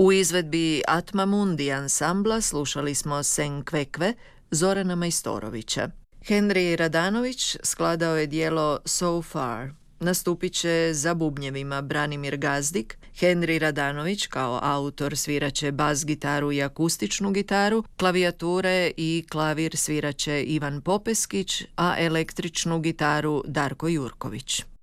U izvedbi Atma Mundi ansambla slušali smo Sen Kvekve Zorana Majstorovića. Henri Radanović skladao je dijelo So Far. Nastupit će za bubnjevima Branimir Gazdik. Henri Radanović kao autor sviraće bas gitaru i akustičnu gitaru, klavijature i klavir sviraće Ivan Popeskić, a električnu gitaru Darko Jurković.